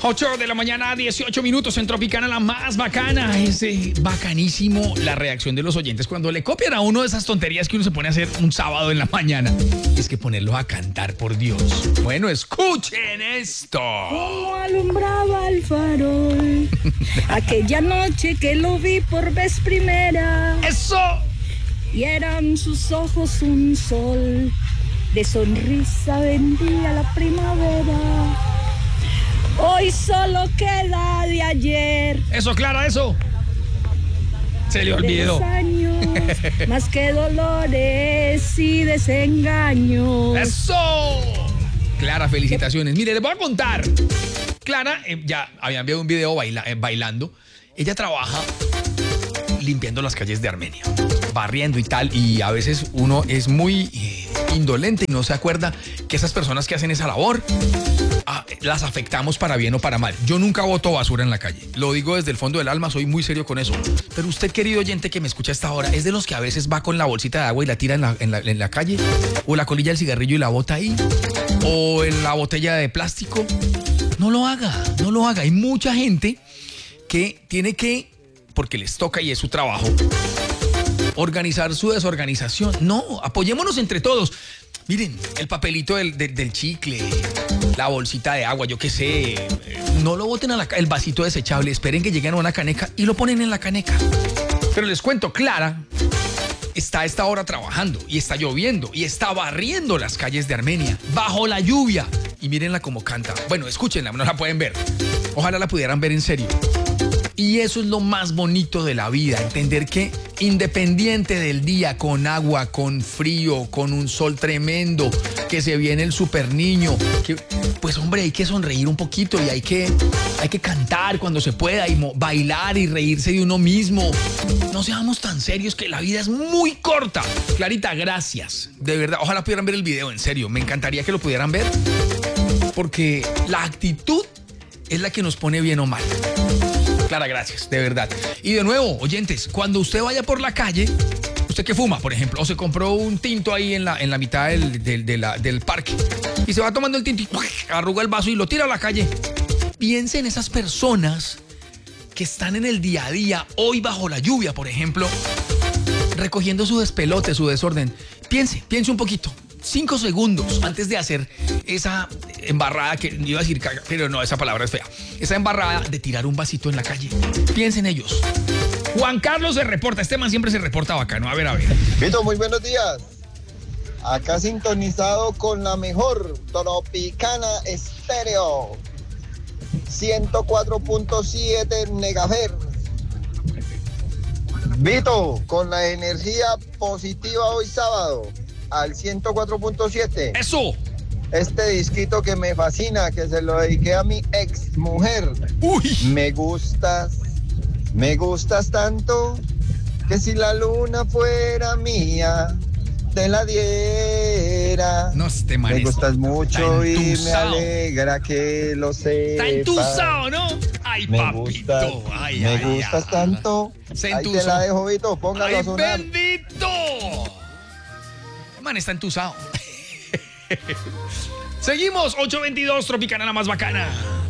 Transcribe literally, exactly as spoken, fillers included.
ocho de la mañana, dieciocho minutos en Tropicana, la más bacana. Es eh, bacanísimo la reacción de los oyentes cuando le copian a uno de esas tonterías que uno se pone a hacer un sábado en la mañana. Es que ponerlos a cantar, por Dios. Bueno, escuchen esto. Como alumbraba el farol aquella noche que lo vi por vez primera. ¡Eso! Y eran sus ojos un sol, de sonrisa vendía la primavera. Hoy solo queda de ayer. Eso, Clara, eso. Se le olvidó. De los años, más que dolores y desengaños. ¡Eso! Clara, felicitaciones. Mire, les voy a contar. Clara, eh, ya había enviado un video baila, eh, bailando. Ella trabaja limpiando las calles de Armenia, barriendo y tal, y a veces uno es muy eh, indolente y no se acuerda que esas personas que hacen esa labor ah, las afectamos para bien o para mal. Yo nunca boto basura en la calle, lo digo desde el fondo del alma, soy muy serio con eso. Pero usted, querido oyente que me escucha a esta hora, ¿es de los que a veces va con la bolsita de agua y la tira en la, en la, en la calle? ¿O la colilla del cigarrillo y la bota ahí? ¿O en la botella de plástico? No lo haga, no lo haga. Hay mucha gente que tiene que, porque les toca y es su trabajo, organizar su desorganización. No, apoyémonos entre todos. Miren, el papelito del, del, del chicle, la bolsita de agua, yo qué sé. No lo boten a la el vasito desechable, esperen que lleguen a una caneca y lo ponen en la caneca. Pero les cuento, Clara está a esta hora trabajando y está lloviendo y está barriendo las calles de Armenia bajo la lluvia. Y mírenla cómo canta. Bueno, escúchenla, no la pueden ver. Ojalá la pudieran ver en serio. Y eso es lo más bonito de la vida, entender que independiente del día, con agua, con frío, con un sol tremendo, que se viene el super niño, que, pues hombre, hay que sonreír un poquito y hay que, hay que cantar cuando se pueda y mo- bailar y reírse de uno mismo. No seamos tan serios, que la vida es muy corta. Clarita, gracias. De verdad, ojalá pudieran ver el video, en serio. Me encantaría que lo pudieran ver, porque la actitud es la que nos pone bien o mal. Clara, gracias, de verdad. Y de nuevo, oyentes, cuando usted vaya por la calle, usted que fuma, por ejemplo, o se compró un tinto ahí en la, en la mitad del, del, de la, del parque y se va tomando el tinto y arruga el vaso y lo tira a la calle, piense en esas personas que están en el día a día, hoy bajo la lluvia, por ejemplo, recogiendo su despelote, su desorden. Piense, piense un poquito. Cinco segundos antes de hacer esa embarrada, que iba a decir caga, pero no, esa palabra es fea. Esa embarrada de tirar un vasito en la calle. Piensen en ellos. Juan Carlos se reporta. Este man siempre se reporta bacano. A ver, a ver. Vito, muy buenos días. Acá sintonizado con la mejor Tropicana Estéreo. ciento cuatro punto siete megahertz. Vito, con la energía positiva hoy sábado. Al ciento cuatro punto siete. ¡Eso! Este disquito que me fascina, que se lo dediqué a mi ex mujer. ¡Uy! Me gustas, me gustas tanto, que si la luna fuera mía, te la diera. No, este man Me es- gustas mucho está y me entusado. alegra que lo sepas. Está entusado, ¿no? Ay, Me papito. gustas, Ay, me ay, gustas ay. tanto. Se Ahí te entusó. la dejo, Vito, póngalo ¡Ay, a sonar. bendito! Man, está entusado. Seguimos, ocho veintidós, Tropicana, la más bacana.